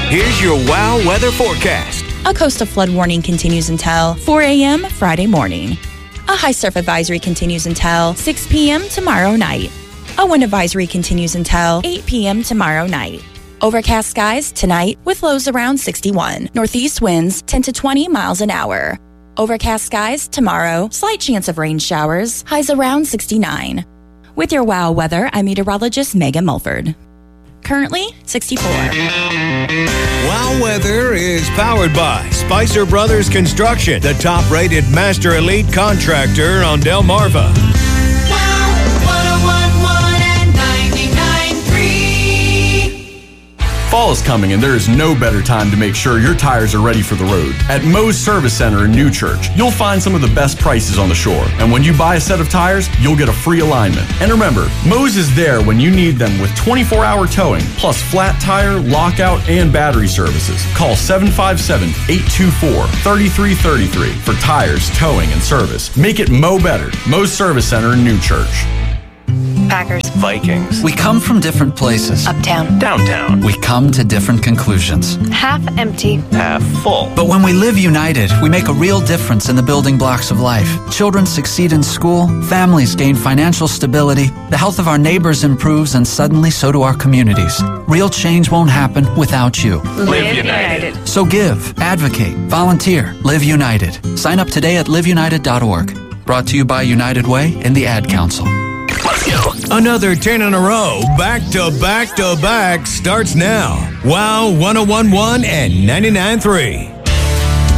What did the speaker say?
Here's your WOW weather forecast. A coastal flood warning continues until 4 a.m. Friday morning. A high surf advisory continues until 6 p.m. tomorrow night. A wind advisory continues until 8 p.m. tomorrow night. Overcast skies tonight with lows around 61. Northeast winds 10 to 20 miles an hour. Overcast skies tomorrow, slight chance of rain showers, highs around 69. With your WOW weather, I'm meteorologist Megan Mulford. Currently, 64. WOW weather is powered by Spicer Brothers Construction, the top-rated master elite contractor on Delmarva. Fall is coming and there is no better time to make sure your tires are ready for the road. At Moe's Service Center in New Church, you'll find some of the best prices on the shore. And when you buy a set of tires, you'll get a free alignment. And remember, Moe's is there when you need them with 24-hour towing, plus flat tire, lockout, and battery services. Call 757-824-3333 for tires, towing, and service. Make it Moe better. Moe's Service Center in New Church. Packers. Vikings. We come from different places. Uptown. Downtown. We come to different conclusions. Half empty. Half full. But when we live united, we make a real difference in the building blocks of life. Children succeed in school, families gain financial stability, the health of our neighbors improves, and suddenly so do our communities. Real change won't happen without you. Live United. So give, advocate, volunteer, Live United. Sign up today at liveunited.org. Brought to you by United Way and the Ad Council. Another 10 in a row, back to back to back, starts now. WOW 1011 and 99.3.